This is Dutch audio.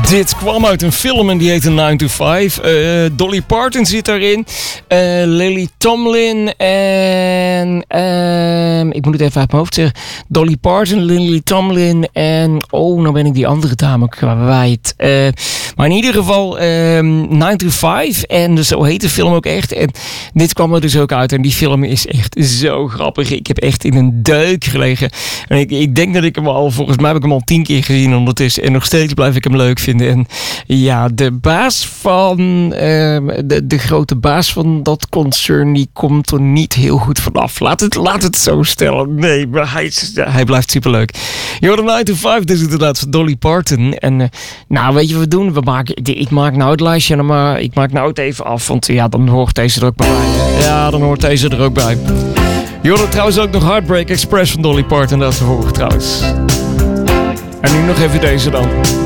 Dit kwam uit een film en die heette 9 to 5. Dolly Parton zit daarin. Lily Tomlin en... ik moet het even uit mijn hoofd zeggen. Dolly Parton, Lily Tomlin en... Oh, nou ben ik die andere dame kwijt. Maar in ieder geval 9 to 5. En dus zo heet de film ook echt. En dit kwam er dus ook uit. En die film is echt zo grappig. Ik heb echt in een deuk gelegen. En ik denk dat ik hem al... Volgens mij heb ik hem al 10 keer gezien ondertussen. En nog steeds blijf ik hem leuk vinden. En ja, de baas van... de grote baas van dat concern... die komt er niet heel goed vanaf. Laat het zo stellen. Nee, maar hij blijft superleuk. Jordan 9 to 5, dit is inderdaad van Dolly Parton. En nou, weet je wat we doen? Ik maak nou het lijstje, maar ik maak nou het even af. Want ja, dan hoort deze er ook bij. Ja, dan hoort deze er ook bij. Jordan trouwens ook nog Heartbreak Express van Dolly Parton. Dat is te horen trouwens. En nu nog even deze dan.